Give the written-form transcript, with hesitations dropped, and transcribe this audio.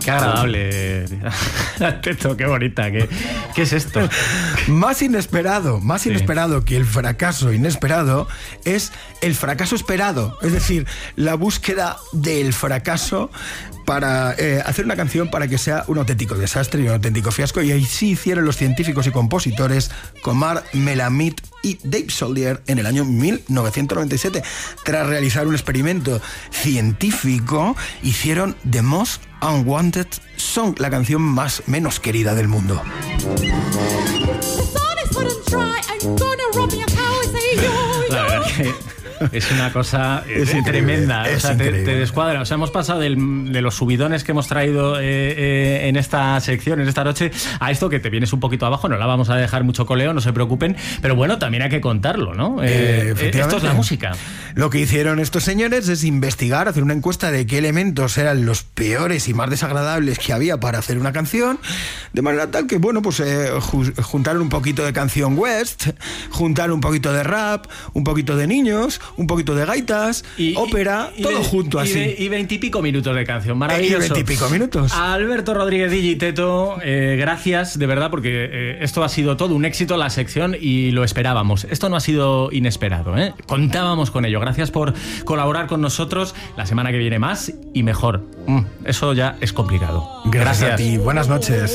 Qué agradable. Teto, qué bonita. ¿Qué es esto? Más inesperado que el fracaso inesperado es el fracaso esperado. Es decir, la búsqueda del fracaso para hacer una canción para que sea un auténtico desastre y un auténtico fiasco. Y así hicieron los científicos y compositores Comar Melamed y Dave Solier en el año 1997. Tras realizar un experimento científico, hicieron The Most Unwanted Song, la canción menos querida del mundo. La verdad que es una cosa tremenda. Es o sea, te descuadra. O sea, hemos pasado de los subidones que hemos traído en esta sección, en esta noche, a esto que te vienes un poquito abajo. No la vamos a dejar mucho coleo, no se preocupen. Pero bueno, también hay que contarlo, ¿no? Esto es la música. Lo que hicieron estos señores es investigar, hacer una encuesta de qué elementos eran los peores y más desagradables que había para hacer una canción, de manera tal que, bueno, pues juntaron un poquito de canción west, juntaron un poquito de rap, un poquito de niños, un poquito de gaitas, ópera, todo junto así. Y 20 y pico minutos de canción, maravilloso. 20 y pico minutos. A Alberto Rodríguez y Teto, gracias, de verdad, porque esto ha sido todo un éxito, la sección, y lo esperábamos. Esto no ha sido inesperado, ¿eh? Contábamos con ello. Gracias por colaborar con nosotros. La semana que viene más y mejor. Eso ya es complicado. Gracias a ti. Buenas noches.